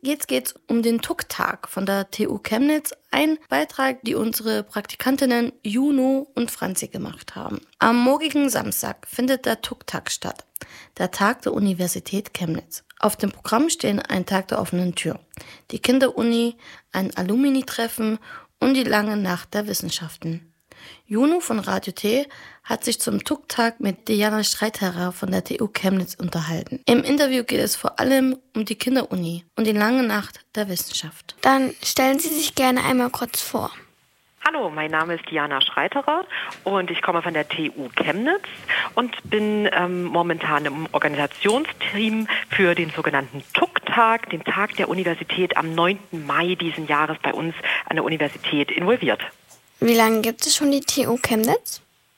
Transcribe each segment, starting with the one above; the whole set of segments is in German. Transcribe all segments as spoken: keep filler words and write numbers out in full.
Jetzt geht's um den Tuck-Tag von der T U Chemnitz, ein Beitrag, die unsere Praktikantinnen Juno und Franzi gemacht haben. Am morgigen Samstag findet der Tuck-Tag statt, der Tag der Universität Chemnitz. Auf dem Programm stehen ein Tag der offenen Tür, die Kinderuni, ein Alumni-Treffen und die lange Nacht der Wissenschaften. Juno von Radio T hat sich zum Tuck-Tag mit Diana Streiterer von der T U Chemnitz unterhalten. Im Interview geht es vor allem um die Kinderuni und die lange Nacht der Wissenschaft. Dann stellen Sie sich gerne einmal kurz vor. Hallo, mein Name ist Diana Streiterer und ich komme von der T U Chemnitz und bin ähm, momentan im Organisationsteam für den sogenannten Tuck-Tag, den Tag der Universität am neunten Mai diesen Jahres bei uns an der Universität involviert. Wie lange gibt es schon die T U Chemnitz?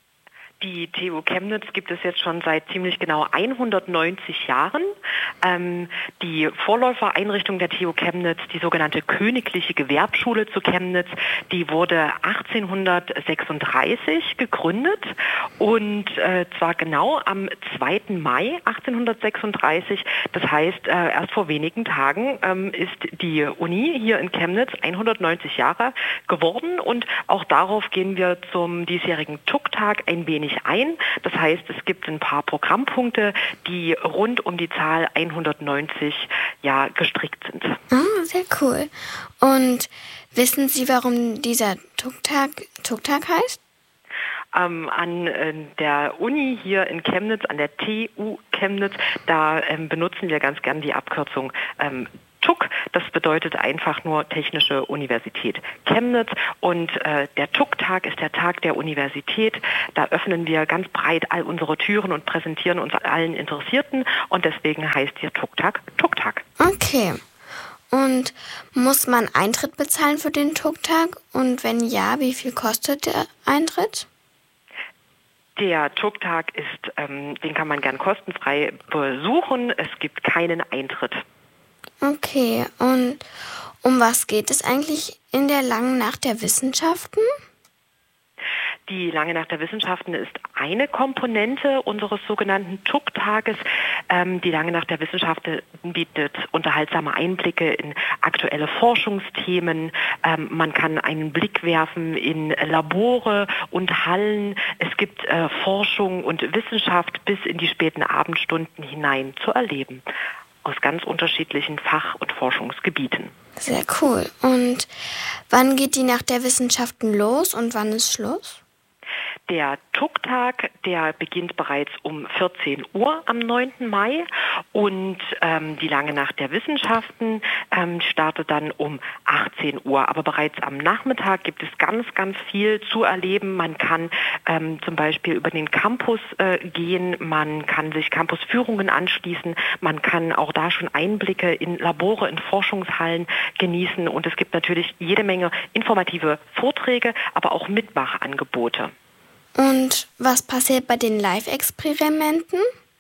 Die T U Chemnitz gibt es jetzt schon seit ziemlich genau hundertneunzig Jahren. Ähm, die Vorläufereinrichtung der T U Chemnitz, die sogenannte Königliche Gewerbschule zu Chemnitz, die wurde achtzehnhundertsechsunddreißig gegründet und äh, zwar genau am zweiten Mai achtzehnhundertsechsunddreißig. Das heißt, äh, erst vor wenigen Tagen ähm, ist die Uni hier in Chemnitz hundertneunzig Jahre geworden und auch darauf gehen wir zum diesjährigen Tuck-Tag ein wenig ein. Das heißt, es gibt ein paar Programmpunkte, die rund um die Zahl hundertneunzig ja, gestrickt sind. Ah, sehr cool. Und wissen Sie, warum dieser Tuck-Tag Tuck-Tag heißt? Ähm, an äh, der Uni hier in Chemnitz, an der T U Chemnitz, da ähm, benutzen wir ganz gern die Abkürzung ähm, Tuck. Das bedeutet einfach nur Technische Universität Chemnitz und äh, der Tuck-Tag ist der Tag der Universität. Da öffnen wir ganz breit all unsere Türen und präsentieren uns allen Interessierten und deswegen heißt der Tuck-Tag Tuck-Tag. Okay. Und muss man Eintritt bezahlen für den Tuck-Tag? Und wenn ja, wie viel kostet der Eintritt? Der Tuck-Tag ist, ähm, den kann man gern kostenfrei besuchen. Es gibt keinen Eintritt. Okay, und um was geht es eigentlich in der langen Nacht der Wissenschaften? Die lange Nacht der Wissenschaften ist eine Komponente unseres sogenannten Tuck-Tages. Ähm, die lange Nacht der Wissenschaften bietet unterhaltsame Einblicke in aktuelle Forschungsthemen. Ähm, man kann einen Blick werfen in Labore und Hallen. Es gibt äh, Forschung und Wissenschaft bis in die späten Abendstunden hinein zu erleben. Aus ganz unterschiedlichen Fach- und Forschungsgebieten. Sehr cool. Und wann geht die Nacht der Wissenschaften los und wann ist Schluss? Der Tuck-Tag, der beginnt bereits um vierzehn Uhr am neunten Mai und ähm, die lange Nacht der Wissenschaften ähm, startet dann um achtzehn Uhr. Aber bereits am Nachmittag gibt es ganz, ganz viel zu erleben. Man kann ähm, zum Beispiel über den Campus äh, gehen, man kann sich Campusführungen anschließen, man kann auch da schon Einblicke in Labore, in Forschungshallen genießen und es gibt natürlich jede Menge informative Vorträge, aber auch Mitmachangebote. Und was passiert bei den Live-Experimenten?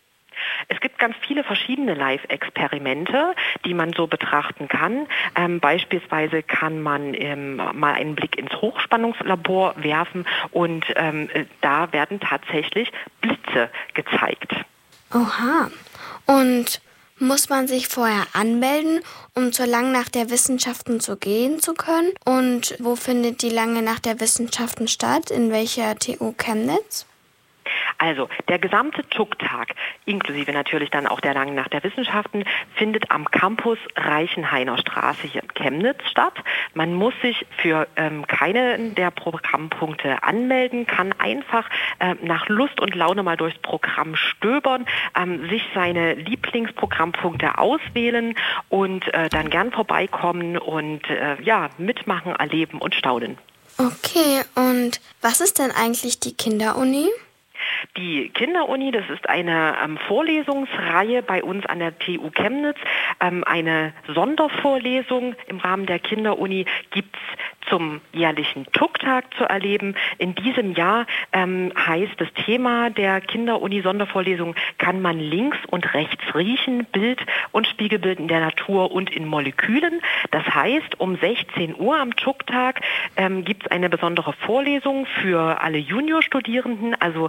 Es gibt ganz viele verschiedene Live-Experimente, die man so betrachten kann. Ähm, beispielsweise kann man ähm, mal einen Blick ins Hochspannungslabor werfen und ähm, da werden tatsächlich Blitze gezeigt. Oha. Und muss man sich vorher anmelden, um zur Langen Nacht der Wissenschaften zu gehen zu können? Und wo findet die Lange Nacht der Wissenschaften statt? In welcher T U Chemnitz? Also der gesamte Tuck-Tag, inklusive natürlich dann auch der Langen Nacht der Wissenschaften, findet am Campus Reichenhainer Straße hier in Chemnitz statt. Man muss sich für ähm, keinen der Programmpunkte anmelden, kann einfach äh, nach Lust und Laune mal durchs Programm stöbern, ähm, sich seine Lieblingsprogrammpunkte auswählen und äh, dann gern vorbeikommen und äh, ja, mitmachen, erleben und staunen. Okay, und was ist denn eigentlich die Kinderuni? Die Kinderuni, das ist eine ähm, Vorlesungsreihe bei uns an der T U Chemnitz. Ähm, eine Sondervorlesung im Rahmen der Kinderuni gibt es zum jährlichen Tuck-Tag zu erleben. In diesem Jahr ähm, heißt das Thema der Kinder-Uni-Sondervorlesung, kann man links und rechts riechen, Bild- und Spiegelbild in der Natur und in Molekülen. Das heißt, um sechzehn Uhr am Tuck-Tag ähm, gibt es eine besondere Vorlesung für alle Juniorstudierenden, also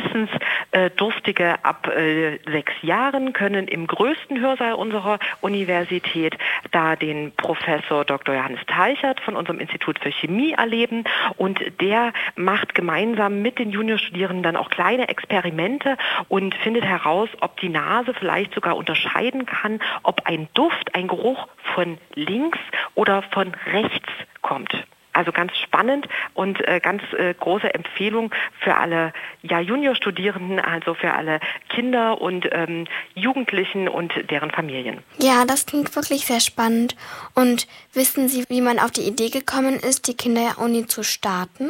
Wissensdurstige ab äh, sechs Jahren können im größten Hörsaal unserer Universität da den Professor Doktor Johannes Teichert von unserem Institut für Chemie erleben, und der macht gemeinsam mit den Juniorstudierenden dann auch kleine Experimente und findet heraus, ob die Nase vielleicht sogar unterscheiden kann, ob ein Duft, ein Geruch von links oder von rechts kommt. Also ganz spannend und äh, ganz äh, große Empfehlung für alle ja, Juniorstudierenden, also für alle Kinder und ähm, Jugendlichen und deren Familien. Ja, das klingt wirklich sehr spannend. Und wissen Sie, wie man auf die Idee gekommen ist, die Kinderuni zu starten?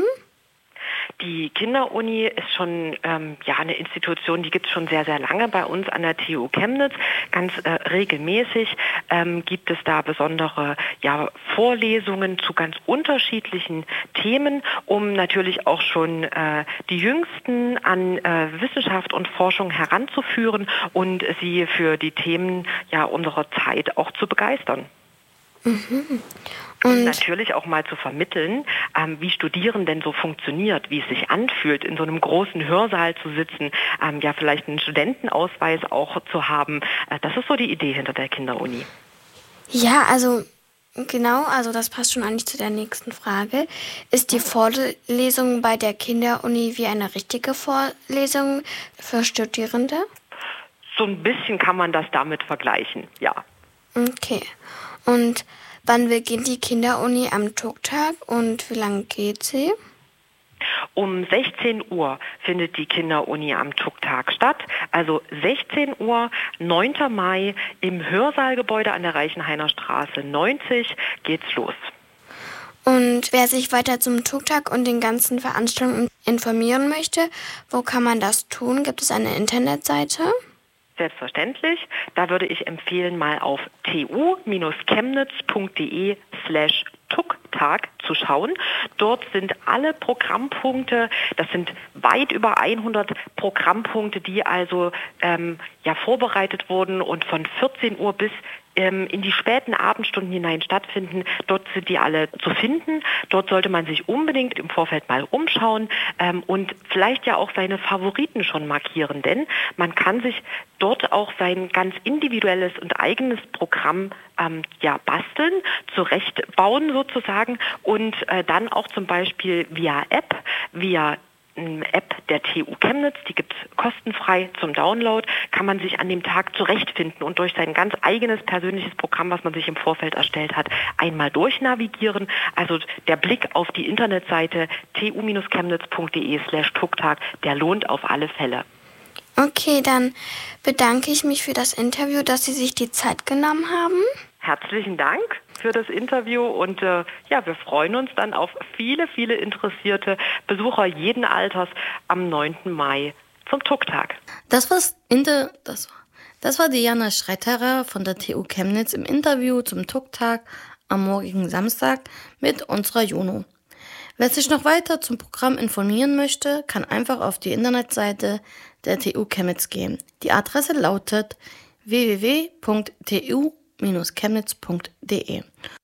Die Kinderuni ist schon ähm, ja, eine Institution, die gibt es schon sehr, sehr lange bei uns an der T U Chemnitz. Ganz äh, regelmäßig ähm, gibt es da besondere ja, Vorlesungen zu ganz unterschiedlichen Themen, um natürlich auch schon äh, die Jüngsten an äh, Wissenschaft und Forschung heranzuführen und sie für die Themen ja, unserer Zeit auch zu begeistern. Mhm. Und natürlich auch mal zu vermitteln, ähm, wie Studieren denn so funktioniert, wie es sich anfühlt, in so einem großen Hörsaal zu sitzen, ähm, ja vielleicht einen Studentenausweis auch zu haben. Äh, das ist so die Idee hinter der Kinderuni. Ja, also genau, also das passt schon eigentlich zu der nächsten Frage. Ist die Vorlesung bei der Kinderuni wie eine richtige Vorlesung für Studierende? So ein bisschen kann man das damit vergleichen, ja. Okay. Und wann beginnt die Kinderuni am Tuck-Tag und wie lange geht sie? Um sechzehn Uhr findet die Kinderuni am Tuck-Tag statt. Also sechzehn Uhr, neunter Mai, im Hörsaalgebäude an der Reichenhainer Straße neunzig geht's los. Und wer sich weiter zum Tuck-Tag und den ganzen Veranstaltungen informieren möchte, wo kann man das tun? Gibt es eine Internetseite? Selbstverständlich. Da würde ich empfehlen, mal auf tu-chemnitz.de slash Tuck-Tag zu schauen. Dort sind alle Programmpunkte, das sind weit über hundert Programmpunkte, die also ähm, ja, vorbereitet wurden und von vierzehn Uhr bis ähm, in die späten Abendstunden hinein stattfinden. Dort sind die alle zu finden. Dort sollte man sich unbedingt im Vorfeld mal umschauen ähm, und vielleicht ja auch seine Favoriten schon markieren, denn man kann sich dort auch sein ganz individuelles und eigenes Programm ähm, ja, basteln, zurechtbauen sozusagen und äh, dann auch zum Beispiel via App, via App der T U Chemnitz, die gibt es kostenfrei zum Download, kann man sich an dem Tag zurechtfinden und durch sein ganz eigenes persönliches Programm, was man sich im Vorfeld erstellt hat, einmal durchnavigieren. Also der Blick auf die Internetseite tu-chemnitz.de slash Tuck-Tag, der lohnt auf alle Fälle. Okay, dann bedanke ich mich für das Interview, dass Sie sich die Zeit genommen haben. Herzlichen Dank für das Interview und äh, ja, wir freuen uns dann auf viele, viele interessierte Besucher jeden Alters am neunten Mai zum Tuck-Tag. Das war's Inter, das war, das war Diana Schreiterer von der T U Chemnitz im Interview zum Tuck-Tag am morgigen Samstag mit unserer Juno. Wer sich noch weiter zum Programm informieren möchte, kann einfach auf die Internetseite der T U Chemnitz gehen. Die Adresse lautet w w w punkt t u Chemnitz punkt de.